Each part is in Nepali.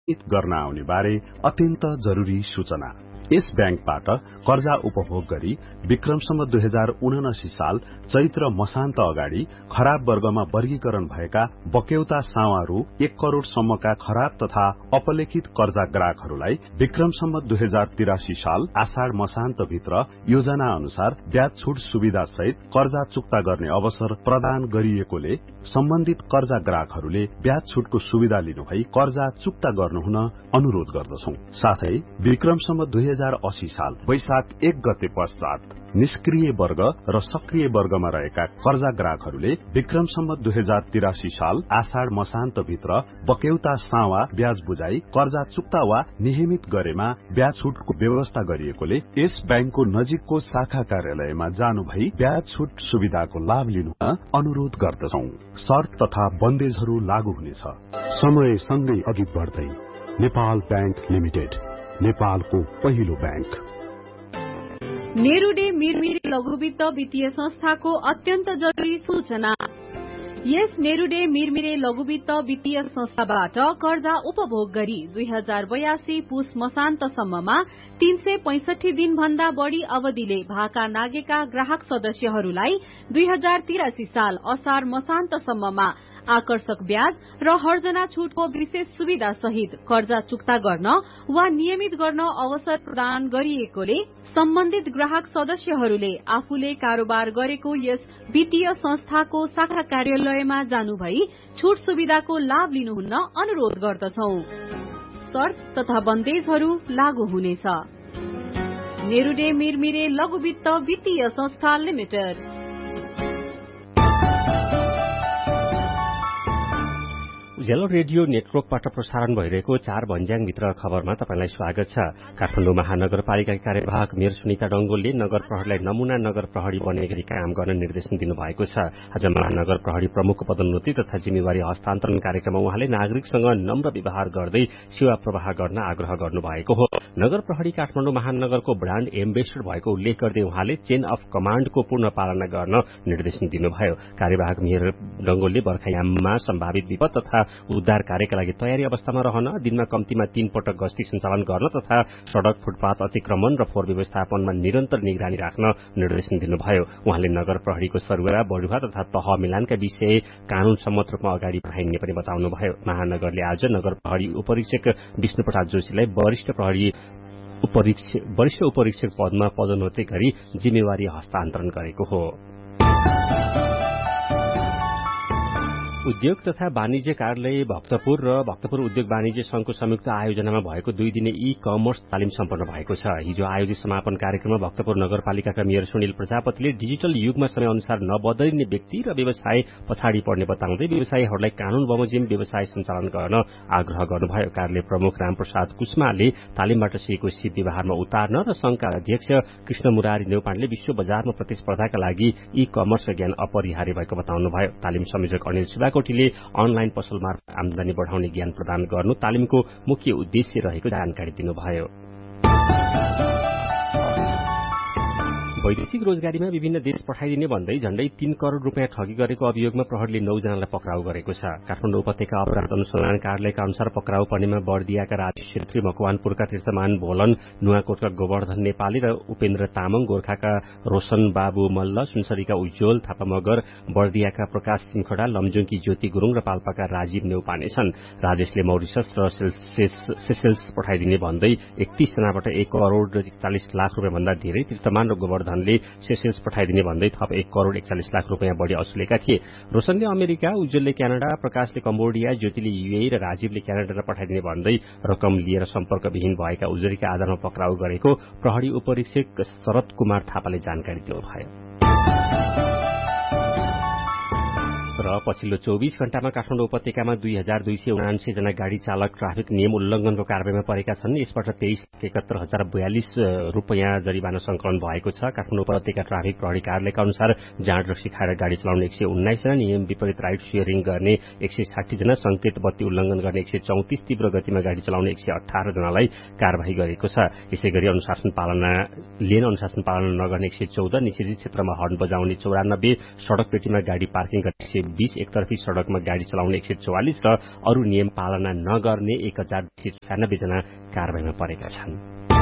गर्न आउने बारे अत्यन्त जरूरी सूचना। यस ब्याङ्कबाट कर्जा उपभोग गरी विक्रमसम्म 2079 साल चैत्र मसान्त अगाडि खराब वर्गमा वर्गीकरण भएका बक्यौता सावा रु 1 करोड़ सम्मका खराब तथा अपलेखित कर्जा ग्राहकहरूलाई विक्रमसम्म 2083 साल आषाढ़ मसान्त भित्र योजना अनुसार ब्याज छुट सुविधा सहित कर्जा चुक्ता गर्ने अवसर प्रदान गरिएकोले सम्बन्धित कर्जा ग्राहकहरूले ब्याज छुटको सुविधा लिनुभई कर्जा चुक्ता गर्नुहुन अनुरोध गर्दछौं। साथै विक्रमसम्म 2080 साल वैशाख 1 गते पश्चात निष्क्रिय वर्ग र सक्रिय वर्गमा रहेका कर्जा ग्राहकहरूले विक्रमसम्म 2083 साल आषाढ़ मसान्त भित्र बक्यौता सावा ब्याज बुझाई कर्जा चुक्ता वा नियमित गरेमा ब्याज छुटको व्यवस्था गरिएकोले यस ब्याङ्कको नजिकको शाखा कार्यालयमा जानु भई ब्याज छुट सुविधाको लाभ लिनु अनुरोध गर्दछौं। शर्त तथा बन्देजहरू लागू हुनेछ। समय सँगै अघि बढ्दै नेपाल ब्याङ्क लिमिटेड, नेपालको पहिलो ब्याङ्क। नेरूडे मिरमिरे लघुवित्त वित्तीय संस्थाको अत्यन्त जरुरी सूचना। यस नेरूडे मिरमिरे लघुवित्त वित्तीय संस्थाबाट कर्जा उपभोग गरी 2082 पुस मसान्तसम्ममा 365 दिन भन्दा बढ़ी अवधिले भाका नागेका ग्राहक सदस्यहरूलाई 2083 साल असार मसान्तसम्ममा आकर्षक ब्याज र हर्जना छुटको विशेष सुविधा सहित कर्जा चुक्ता गर्न वा नियमित गर्न अवसर प्रदान गरिएकोले सम्बन्धित ग्राहक सदस्यहरूले आफूले कारोबार गरेको यस वित्तीय संस्थाको शाखा कार्यालयमा जानु भई छुट सुविधाको लाभ लिनुहुन्न अनुरोध गर्दछौं। शर्त तथा बन्देजहरू लागू हुनेछ। नेरूडे मिरमिरे लघुवित्त वित्तीय संस्था लिमिटेड। उज्यालो रेडियो नेटवर्कबाट प्रसारण भइरहेको 4 भन्ज्याङभित्र खबरमा तपाईलाई स्वागत छ। काठमाडौँ महानगरपालिकाका कार्यवाहक मेयर सुनिता डंगोलले नगर प्रहरीलाई नमूना नगर प्रहरी बन्ने गरी काम गर्न निर्देशन दिनुभएको छ। आज महानगर प्रहरी प्रमुखको पदोन्नति तथा जिम्मेवारी हस्तान्तरण कार्यक्रममा उहाँले नागरिकसँग नम्र व्यवहार गर्दै सेवा प्रवाह गर्न आग्रह गर्नुभएको हो। नगर प्रहरी काठमाडौँ महानगरको ब्रान्ड एम्बेसडर भएको उल्लेख गर्दै उहाँले चेन अफ कमाण्डको पूर्ण पालना गर्न निर्देशन दिनुभयो। कार्यवाहक मेयर डंगोलले बर्खायाममा सम्भावित विपद तथा उद्धार कार्यका लागि तयारी अवस्थामा रहन, दिनमा कम्तीमा 3 पटक गस्ती सञ्चालन गर्न तथा सड़क फुटपाथ अतिक्रमण र फोहोर व्यवस्थापनमा निरन्तर निगरानी राख्न निर्देशन दिनुभयो। उहाँले नगर प्रहरीको सरुवा, बढुवा तथा तह मिलानका विषय कानून सम्मत रूपमा अगाडि बढाइने पनि बताउनुभयो। महानगरले आज नगर प्रहरी उपरीक्षक विष्णुप्रसाद जोशीलाई वरिष्ठ उपरीक्षक पदमा पदोन्नति गरी जिम्मेवारी हस्तान्तरण गरेको हो। उद्योग तथा वाणिज्य कार्यालय भक्तपुर र भक्तपुर उद्योग वाणिज्य संघको संयुक्त आयोजनामा भएको 2 दिने ई कमर्स तालिम सम्पन्न भएको छ। हिजो आयोजित समापन कार्यक्रममा भक्तपुर नगरपालिकाका मेयर सुनिल प्रजापतिले डिजिटल युगमा समय अनुसार नबदलिने व्यक्ति र व्यवसाय पछाडि पर्ने बताउँदै व्यवसायीहरूलाई कानून बमोजिम व्यवसाय सञ्चालन गर्न आग्रह गर्नुभयो। कार्यालय प्रमुख रामप्रसाद कुस्माले तालिमबाट सिकेको सिप व्यवहारमा उतार्न र संघका अध्यक्ष कृष्ण मुरारी नेउपानेले विश्व बजारमा प्रतिस्पर्धाका लागि ई कमर्स ज्ञान अपरिहार्य भएको बताउनुभयो। तालिम संयोजक अनिल कोटीले अनलाइन पसल मार्फत आमदानी बढ़ाउने ज्ञान प्रदान गर्नु तालिमको मुख्य उद्देश्य रहेको जानकारी दिनुभयो। वैदेशिक रोजगारीमा विभिन्न देश पठाइदिने भन्दै झण्डै 3 करोड़ रूपियाँ ठगी गरेको अभियोगमा प्रहरीले 9 जनालाई पक्राउ गरेको छ। काठमाडौँ उपत्यका अपराध अनुसन्धान कार्यालयका अनुसार पक्राउ पर्नेमा बर्दियाका राजेश छेत्री, मकवानपुरका तीर्थमान भोलन, नुवाकोटका गोवर्धन नेपाली र उपेन्द्र तामाङ, गोर्खाका रोशन बाबु मल्ल, सुनसरीका उज्जवल थापा मगर, बर्दियाका प्रकाश सिंखडा, लमजुङकी ज्योति गुरूङ र पाल्पाका राजीव नेउपाने छन्। राजेशले मौरिसस र सेसेल्स पठाइदिने भन्दै 31 जनाबाट 1 करोड़ 40 लाख रूपियाँ भन्दा धेरै, तीर्थमान र गोवर्धन धनले सेसेल्स पठाइदिने भन्दै थप 1 करोड़ 41 लाख रूपियाँ बढ़ी असुलेका थिए। रोशनले अमेरिका, उज्जवलले क्यानाडा, प्रकाशले कम्बोडिया, ज्योतिले युए र राजीवले क्यानाडा पठाइदिने भन्दै रकम लिएर सम्पर्कविहीन भएका उजुरीका आधारमा पक्राउ गरेको प्रहरी उपरीक्षक शरद कुमार थापाले जानकारी दिनुभयो। र पछिल्लो 24 घण्टामा काठमाडौँ उपत्यकामा 2279 जना गाड़ी चालक ट्राफिक नियम उल्लंघनको कारबाहीमा परेका छन्। यसबाट 23,71,042 रूपियाँ जरिवाना संकलन भएको छ। काठमाडौँ उपत्यका ट्राफिक प्रहरी कार्यालयका अनुसार जाँड रक्सी खाएर गाड़ी चलाउने 119 जना, नियम विपरीत राइड शेयरिङ गर्ने 160 जना, संकेत बत्ती उल्लंघन गर्ने 134, तीव्र गतिमा गाड़ी चलाउने 118 जनालाई कार्यवाही गरेको छ। यसैगरी लेन अनुशासन पालना नगर्ने 114, निषेधित क्षेत्रमा हर्न बजाउने 94, सड़क पेटीमा गाड़ी पार्किङ गर्ने 20 एकतर्फी सड़कमा गाड़ी चलाउने 144 र अरू नियम पालना नगर्ने 1096 जना कारबाहीमा परेका छन्।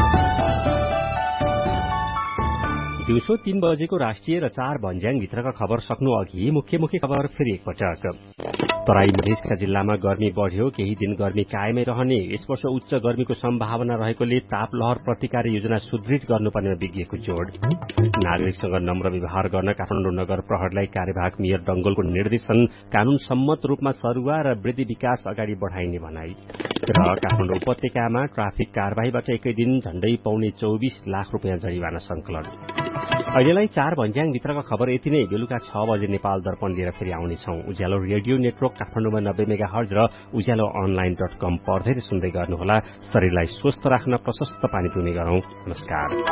दिउँसो 3 बजेको राष्ट्रिय र 4 भन्ज्याङ भित्रका खबर सक्नु अघि मुख्य खबर फेरि एकपटक। तराई मधेसका जिल्लामा गर्मी बढ्यो, केही दिन गर्मी कायमै रहने। यस वर्ष उच्च गर्मीको सम्भावना रहेकोले तापलहर प्रतिकार योजना सुदृढ गर्नुपर्नेमा विज्ञको जोड। नागरिकसँग नम्र व्यवहार गर्न काठमाडौँ नगर प्रहरीलाई कार्यवाहक मेयर डंगोलको निर्देशन। कानून सम्मत रूपमा सरुवा र वृद्धि विकास अगाडि बढाइने भनाई। र काठमाडौँ उपत्यकामा ट्राफिक कारबाहीबाट एकै दिन झण्डै पौने 24 लाख रुपियाँ जरिवाना संकलन। अहिलेलाई 4 भन्ज्याङ भित्रका खबर यति नै। बेलुका 6 बजे नेपाल दर्पण लिएर फेरि आउनेछौं। उज्यालो रेडियो नेटवर्क काठमाडौँमा 90 मेगाहर्ज र उज्यालो online.com पढ्दै सुन्दै गर्नुहोला। शरीरलाई स्वस्थ राख्न प्रशस्त पानी पिउने गरौं। नमस्कार।